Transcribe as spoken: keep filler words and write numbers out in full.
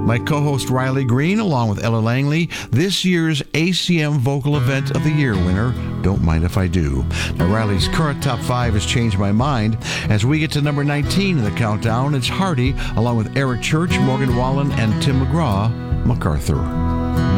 My co-host Riley Green, along with Ella Langley, this year's A C M Vocal Event of the Year winner, Don't Mind If I Do. Now, Riley's current top five has changed my mind. As we get to number nineteen in the countdown, it's Hardy, along with Eric Church, Morgan Wallen, and Tim McGraw, MacArthur.